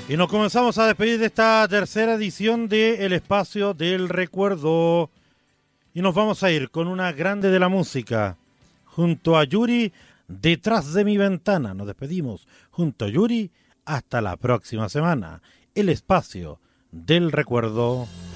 Y nos comenzamos a despedir de esta tercera edición de El Espacio del Recuerdo. Y nos vamos a ir con una grande de la música. Junto a Yuri, Detrás de mi ventana. Nos despedimos junto a Yuri. Hasta la próxima semana. El Espacio del Recuerdo.